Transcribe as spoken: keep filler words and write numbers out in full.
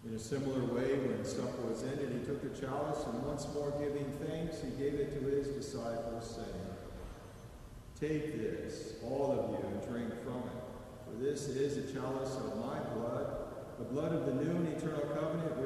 In a similar way, when supper was ended, he took the chalice, and once more giving thanks, he gave it to his disciples, saying, "Take this, all of you, and drink from it, for this is the chalice of my blood, the blood of the new and eternal covenant,